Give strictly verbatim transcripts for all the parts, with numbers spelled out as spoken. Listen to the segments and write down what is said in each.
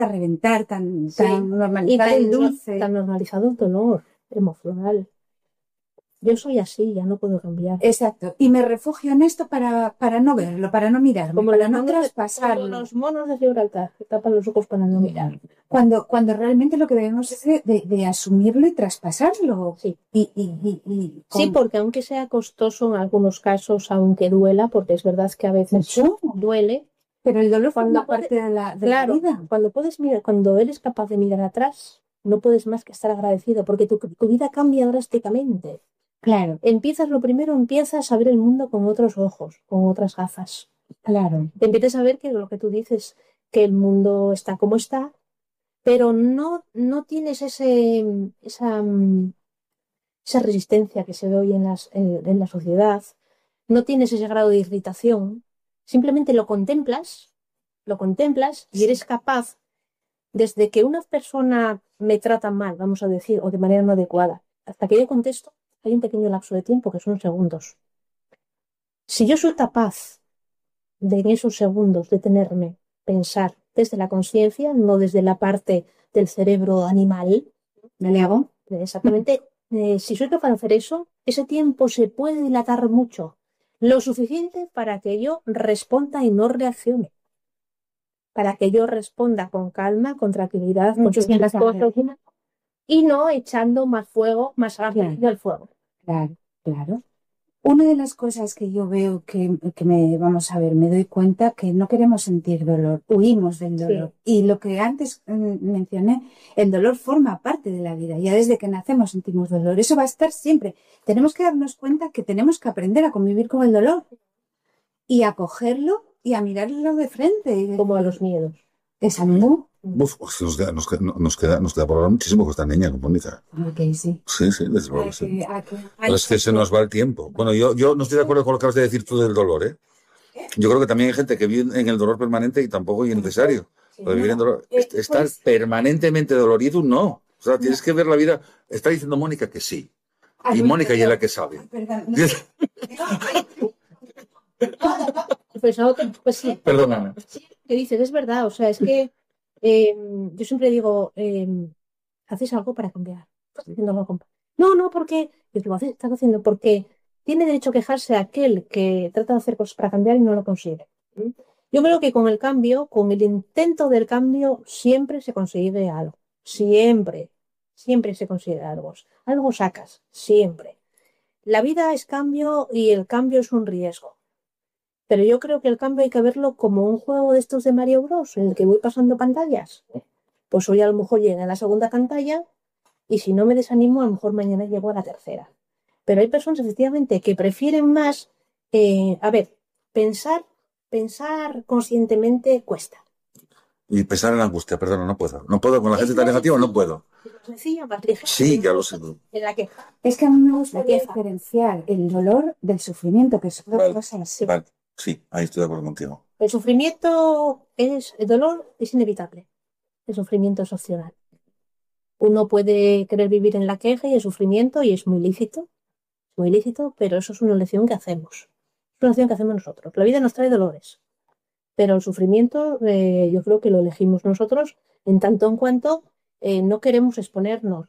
a reventar, tan, sí. tan normalizado y el dulce. Tan normalizado el dolor emocional. Yo soy así, ya no puedo cambiar. Exacto. Y me refugio en esto para, para no verlo, para no mirarlo, como para los no monos traspasarlo. De, como los monos de Gibraltar, que tapan los ojos para no mirar. Cuando, cuando realmente lo que debemos es de, de, de asumirlo y traspasarlo. Sí. Y, y, y, y con... sí, porque aunque sea costoso en algunos casos, aunque duela, porque es verdad que a veces mucho duele. Pero el dolor forma puede, parte de la, de claro, la vida. Cuando puedes mirar, cuando eres capaz de mirar atrás, no puedes más que estar agradecido, porque tu, tu vida cambia drásticamente. Claro. Empiezas, lo primero, empiezas a ver el mundo con otros ojos, con otras gafas. Claro. Empiezas a ver que lo que tú dices, que el mundo está como está, pero no, no tienes ese, esa, esa resistencia que se ve hoy en, las, en, en la sociedad, no tienes ese grado de irritación, simplemente lo contemplas, lo contemplas y eres capaz, desde que una persona me trata mal, vamos a decir, o de manera no adecuada, hasta que yo contesto, hay un pequeño lapso de tiempo que son segundos. Si yo soy capaz de en esos segundos detenerme, pensar desde la conciencia, no desde la parte del cerebro animal, ¿me le hago? Exactamente. Eh, si soy capaz de hacer eso, ese tiempo se puede dilatar mucho, lo suficiente para que yo responda y no reaccione. Para que yo responda con calma, con tranquilidad, con sus cosas, y no echando más fuego, más rápido claro. al fuego. Claro, claro. Una de las cosas que yo veo que, que me, vamos a ver, me doy cuenta que no queremos sentir dolor, huimos del dolor. Sí. Y lo que antes mm, mencioné, el dolor forma parte de la vida. Ya desde que nacemos sentimos dolor. Eso va a estar siempre. Tenemos que darnos cuenta que tenemos que aprender a convivir con el dolor y a cogerlo y a mirarlo de frente. Como a los miedos. Exacto. Uf, pues nos, queda, nos, queda, nos, queda, nos queda por hablar muchísimo con esta niña, con Mónica. Ok, sí. Sí, sí, desde luego. Sí. Pero es que se nos va el tiempo. Bueno, yo, yo no estoy de acuerdo con lo que acabas de decir tú del dolor, ¿eh? Yo creo que también hay gente que vive en el dolor permanente y tampoco es necesario. Sí, no. Vivir en dolor, estar pues... permanentemente dolorido, no. O sea, tienes no. que ver la vida. Está diciendo Mónica que sí. Ay, y Mónica ya es la que sabe. Perdón. No. Pues, pues sí. Perdóname. Sí, que dices, es verdad. O sea, es que eh, yo siempre digo, eh, haces algo para cambiar. Estás haciendo algo. No, no, porque. Yo digo, estás haciendo porque tiene derecho a quejarse aquel que trata de hacer cosas para cambiar y no lo consigue. Yo creo que con el cambio, con el intento del cambio, siempre se consigue algo. Siempre. Siempre se consigue algo. Algo sacas. Siempre. La vida es cambio y el cambio es un riesgo. Pero yo creo que el cambio hay que verlo como un juego de estos de Mario Bros, en el que voy pasando pantallas. Pues hoy a lo mejor llegué a la segunda pantalla y si no me desanimo, a lo mejor mañana llego a la tercera. Pero hay personas, efectivamente, que prefieren más, eh, a ver, pensar, pensar conscientemente cuesta. Y pensar en la angustia, perdón, no puedo. No puedo, con la gente tan negativa no puedo. Sencilla, más ligera. Sí, ya lo sé. En la queja. Es que a mí me gusta diferenciar el dolor del sufrimiento, que son dos cosas así. Vale. Sí, ahí estoy de acuerdo contigo. El sufrimiento es, el dolor es inevitable. El sufrimiento es opcional. Uno puede querer vivir en la queja y el sufrimiento, y es muy lícito, muy lícito, pero eso es una elección que hacemos. Es una elección que hacemos nosotros. La vida nos trae dolores, pero el sufrimiento eh, yo creo que lo elegimos nosotros en tanto en cuanto eh, no queremos exponernos.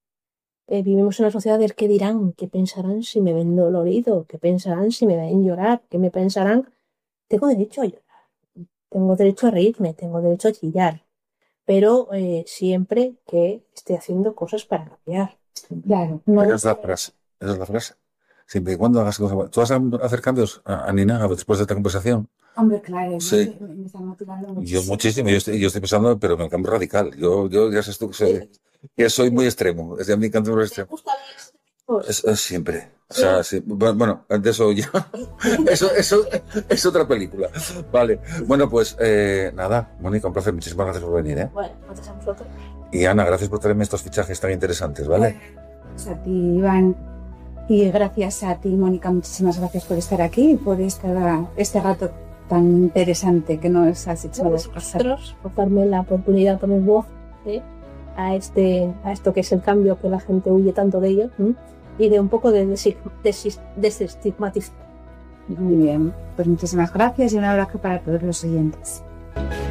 Eh, vivimos en una sociedad del qué dirán, qué pensarán si me ven dolorido, qué pensarán si me ven llorar, qué me pensarán. Tengo derecho a llorar, tengo derecho a reírme, tengo derecho a chillar, pero eh, siempre que esté haciendo cosas para cambiar. Claro. No esa es la frase, esa es la frase. Siempre y cuando hagas cosas. ¿Tú vas a hacer cambios, Anina, después de esta conversación? Hombre, claro, sí. me, me está motivando muchísimo. Yo muchísimo, yo estoy, yo estoy pensando, pero en el cambio radical. Yo, yo ya sé tú que soy, que soy muy extremo, es de mí cambio muy extremo. Es, es siempre. O sea, sí. Bueno, de eso ya. Eso, eso es otra película. Vale. Bueno, pues eh, nada, Mónica, un placer. Muchísimas gracias por venir, ¿eh? Bueno, gracias a vosotros. Y Ana, gracias por traerme estos fichajes tan interesantes, ¿vale? Gracias a ti, Iván. Y gracias a ti, Mónica, muchísimas gracias por estar aquí y por esta, este rato tan interesante que nos has hecho pasar. Por darme la oportunidad de poner voz ¿eh? a, este, a esto que es el cambio, que la gente huye tanto de ello, ¿eh? y de un poco de desestigmatizar. Muy bien, pues muchísimas gracias y un abrazo para todos los oyentes.